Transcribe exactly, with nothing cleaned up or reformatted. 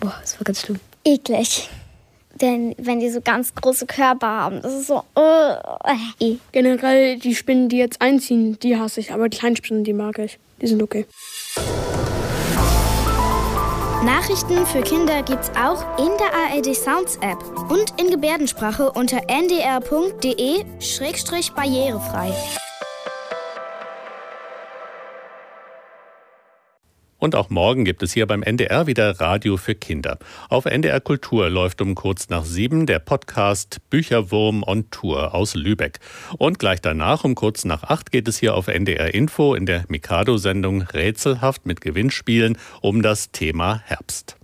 Boah, das war ganz schlimm. Eklig. Denn wenn die so ganz große Körper haben, das ist so... Uh, Generell die Spinnen, die jetzt einziehen, die hasse ich. Aber die kleinen Spinnen, die mag ich. Die sind okay. Nachrichten für Kinder gibt's auch in der A R D Sounds App und in Gebärdensprache unter n d r punkt d e schrägstrich barrierefrei. Und auch morgen gibt es hier beim N D R wieder Radio für Kinder. Auf N D R Kultur läuft um kurz nach sieben der Podcast Bücherwurm on Tour aus Lübeck. Und gleich danach um kurz nach acht geht es hier auf N D R Info in der Mikado-Sendung Rätselhaft mit Gewinnspielen um das Thema Herbst.